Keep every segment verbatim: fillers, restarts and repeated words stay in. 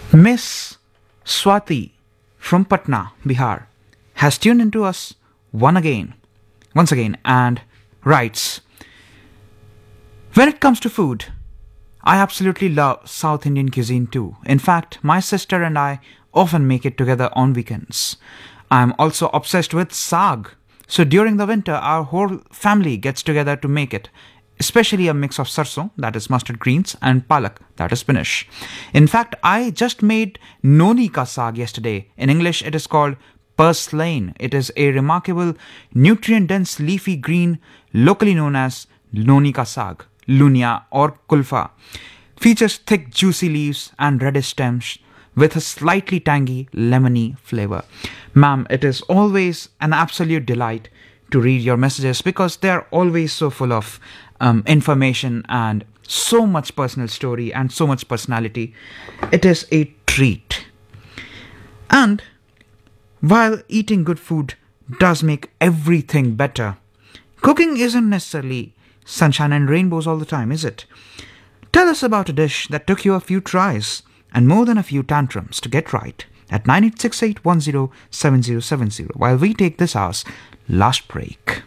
Miss Swati from Patna, Bihar, has tuned into us one again, once again, and writes, when it comes to food, I absolutely love South Indian cuisine too. In fact, my sister and I often make it together on weekends. I'm also obsessed with saag. So during the winter, our whole family gets together to make it, especially a mix of sarson, that is mustard greens, and palak, that is spinach. In fact, I just made noni ka saag yesterday. In English, it is called purslane. It is a remarkable nutrient-dense leafy green, locally known as noni ka saag, lunia or kulfa. Features thick juicy leaves and reddish stems with a slightly tangy lemony flavor. Ma'am, it is always an absolute delight to read your messages because they are always so full of um, information and so much personal story and so much personality. It is a treat. And while eating good food does make everything better, cooking isn't necessarily sunshine and rainbows all the time, is it? Tell us about a dish that took you a few tries and more than a few tantrums to get right at nine eight six eight one zero seven zero seven zero while we take this hour's last break.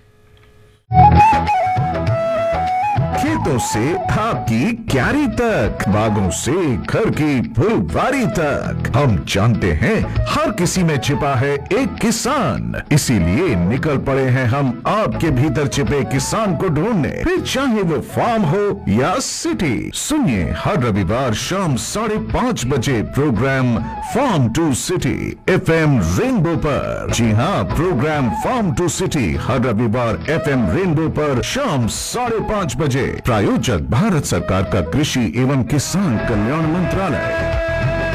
खेतों से आपकी क्यारी तक, बागों से घर की फुलवारी तक, हम जानते हैं हर किसी में छिपा है एक किसान। इसीलिए निकल पड़े हैं हम आपके भीतर छिपे किसान को ढूंढने, फिर चाहे वो फार्म हो या सिटी। सुनिए हर रविवार शाम साढ़े पाँच बजे programme farm to city F M rainbow पर। जी हाँ, प्रोग्राम फार्म टू सिटी हर रविवार एफ एम रेनबो पर शाम साढ़े पाँच बजे। प्रायोजक भारत सरकार का कृषि एवं किसान कल्याण मंत्रालय।